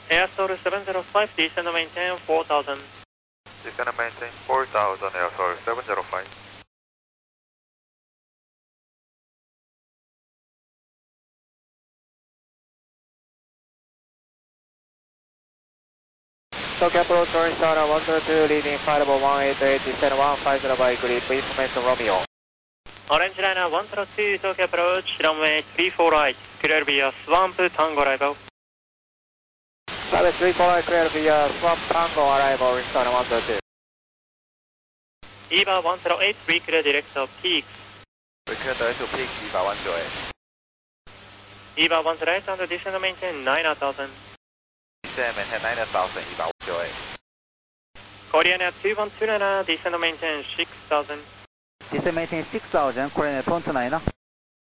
Airsoil 705, descend and maintain 4000. Descend and maintain 4000, Airsoil 705. Tokyo approach orange tower 102, leading flight level 188, descend 150 by grid, please commence Romeo. Orange liner 102, Tokyo approach, runway 34 right, clear via Swamp Tango arrival. Runway 34 right, clear via Swamp Tango arrival, orange tower 102. EVA 108, we clear direct of peaks. We clear direct of peaks, EVA 108. EVA 108 and descend and maintain 9000. Descend and maintain 9000, EVA 108. Korean Air 2129, descend and maintain 6000. Descend maintain 6000, Korean Air 229.